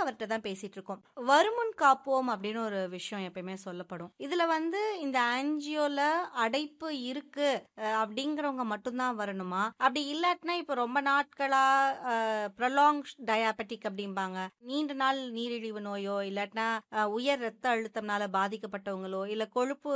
அவர்கிட்ட தான் பேசிட்டு இருக்கோம். வருமுன் காப்போம் அப்படின்னு ஒரு விஷயம் எப்பயுமே சொல்லப்படும். இதுல இந்த ஆன்ஜியோல அடைப்பு இருக்கு அப்படிங்கிறவங்க மட்டும்தான் வரணுமா? அப்படி இல்லாட்டினா இப்ப ரொம்ப நாட்களா ப்ரொலாங் டயாபெட்டிக் அப்படிம்பாங்க, நீண்ட நாள் நீரிழிவு நோயோ இல்லாட்டினா உயர் ரத்த அழுத்தம்னால பாதிக்கப்பட்டவங்களோ இல்ல கொழுப்பு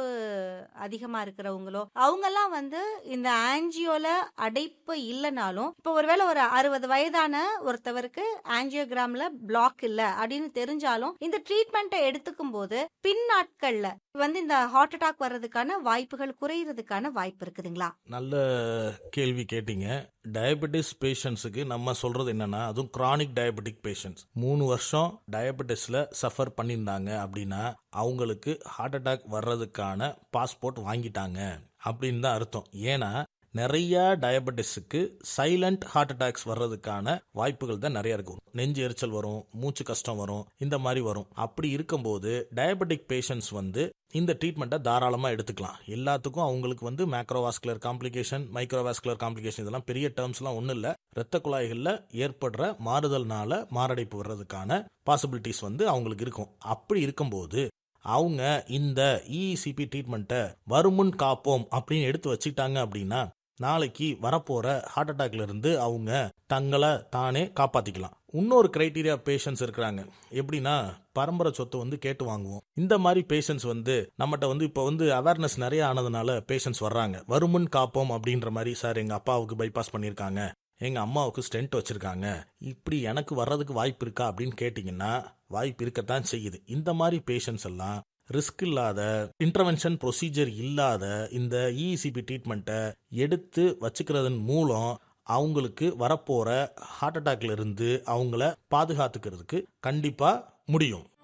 அதிகமா இருக்கிறவங்களோ அவங்கெல்லாம் இந்த ஆன்ஜியோல அடைப்பு இல்லைனாலும் இப்ப ஒருவேளை ஒரு 60 வயதான ஒருத்தவருக்கு ஆன்ஜியோகிராம்ல பிளாக் இல்ல அப்படின்னு தெரிஞ்சாலும் இந்த ட்ரீட்மெண்ட்டை எடுத்துக்கும் போது பின் நாட்கள்ல இந்த ஹார்ட் அட்டாக் வர்றதுக்கான வாய்ப்புகள் குறையறதுக்கான வாய்ப்பு இருக்குதுங்களா? நல்ல கேள்வி கேட்டீங்க. டயபெட்டிஸ் பேஷண்ட்ஸுக்கு நம்ம சொல்றது என்னன்னா, அதுவும் கிரானிக் டயபெட்டிக் பேஷண்ட்ஸ் 3 வருஷம் டயபெட்டிஸ்ல சஃபர் பண்ணியிருந்தாங்க அப்படின்னா அவங்களுக்கு ஹார்ட் அட்டாக் வர்றதுக்கான பாஸ்போர்ட் வாங்கிட்டாங்க அப்படின்னு தான் அர்த்தம். ஏன்னா நிறைய டயபெட்டிஸுக்கு சைலண்ட் ஹார்ட் அட்டாக்ஸ் வர்றதுக்கான வாய்ப்புகள் தான் நிறைய இருக்கும். நெஞ்சு எரிச்சல் வரும், மூச்சு கஷ்டம் வரும், இந்த மாதிரி வரும். அப்படி இருக்கும்போது டயபெட்டிக் பேஷண்ட்ஸ் இந்த ட்ரீட்மெண்ட்டை தாராளமாக எடுத்துக்கலாம். எல்லாத்துக்கும் அவங்களுக்கு மேக்ரோவாஸ்குலர் காம்ப்ளிகேஷன், மைக்ரோவாஸ்குலர் காம்ப்ளிகேஷன் இதெல்லாம் பெரிய டேர்ம்ஸ்லாம் ஒன்றும் இல்லை. இரத்த குழாய்களில் ஏற்படுற மாறுதல்னால மாரடைப்பு வர்றதுக்கான பாசிபிலிட்டிஸ் அவங்களுக்கு இருக்கும். அப்படி இருக்கும்போது அவங்க இந்த இஇசிபி ட்ரீட்மெண்ட்டை வருமுன் காப்போம் அப்படின்னு எடுத்து வச்சுக்கிட்டாங்க அப்படின்னா நாளைக்கு வரப்போற ஹார்ட் அட்டாக்ல இருந்து அவங்க தங்களை தானே காப்பாத்திக்கலாம். இன்னொரு கிரைட்டீரியா பேஷண்ட்ஸ் இருக்கிறாங்க. எப்படின்னா பரம்பரை சொத்து கேட்டு வாங்குவோம். இந்த மாதிரி பேஷண்ட்ஸ் நம்மகிட்ட இப்போ அவேர்னஸ் நிறைய ஆனதுனால பேஷண்ட்ஸ் வர்றாங்க. வருமுன் காப்போம் அப்படின்ற மாதிரி, சார் எங்க அப்பாவுக்கு பைபாஸ் பண்ணியிருக்காங்க, எங்க அம்மாவுக்கு ஸ்டென்ட் வச்சிருக்காங்க, இப்படி எனக்கு வர்றதுக்கு வாய்ப்பு இருக்கா அப்படின்னு கேட்டிங்கன்னா வாய்ப்பு இருக்கத்தான் செய்யுது. இந்த மாதிரி பேஷண்ட்ஸ் எல்லாம் ரிஸ்க் இல்லாத, இன்டர்வென்ஷன் ப்ரொசீஜர் இல்லாத இந்த இஇசிபி ட்ரீட்மெண்ட்டை எடுத்து வச்சுக்கிறதன் மூலம் அவங்களுக்கு வரப்போற ஹார்ட் அட்டாக்ல இருந்து அவங்கள பாதுகாத்துக்கிறதுக்கு கண்டிப்பா முடியும்.